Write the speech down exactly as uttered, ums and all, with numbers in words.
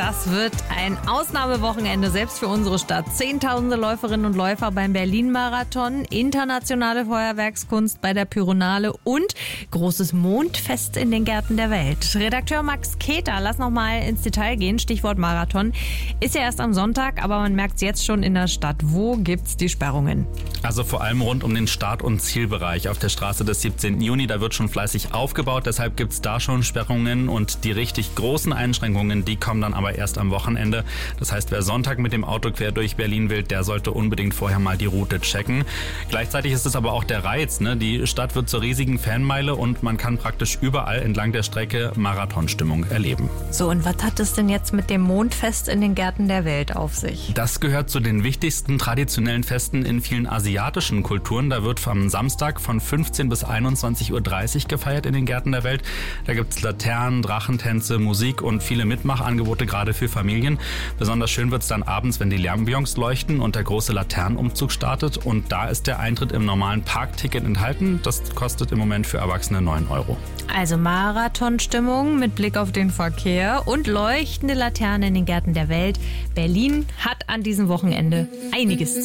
Das wird ein Ausnahmewochenende, selbst für unsere Stadt. Zehntausende Läuferinnen und Läufer beim Berlin-Marathon, internationale Feuerwerkskunst bei der Pyronale und großes Mondfest in den Gärten der Welt. Redakteur Max Keter, lass noch mal ins Detail gehen. Stichwort Marathon. Ist ja erst am Sonntag, aber man merkt es jetzt schon in der Stadt. Wo gibt's die Sperrungen? Also vor allem rund um den Start- und Zielbereich auf der Straße des siebzehnten Juni. Da wird schon fleißig aufgebaut, deshalb gibt's da schon Sperrungen und die richtig großen Einschränkungen, die kommen dann aber erst am Wochenende. Das heißt, wer Sonntag mit dem Auto quer durch Berlin will, der sollte unbedingt vorher mal die Route checken. Gleichzeitig ist es aber auch der Reiz, ne? Die Stadt wird zur riesigen Fanmeile und man kann praktisch überall entlang der Strecke Marathonstimmung erleben. So, und was hat es denn jetzt mit dem Mondfest in den Gärten der Welt auf sich? Das gehört zu den wichtigsten traditionellen Festen in vielen asiatischen Kulturen. Da wird am Samstag von fünfzehn bis einundzwanzig Uhr dreißig gefeiert in den Gärten der Welt. Da gibt's Laternen, Drachentänze, Musik und viele Mitmachangebote, gerade für Familien. Besonders schön wird's dann abends, wenn die Lampions leuchten und der große Laternenumzug startet. Und da ist der Eintritt im normalen Parkticket enthalten. Das kostet im Moment für Erwachsene neun Euro. Also Marathonstimmung mit Blick auf den Verkehr und leuchtende Laternen in den Gärten der Welt. Berlin hat an diesem Wochenende einiges zu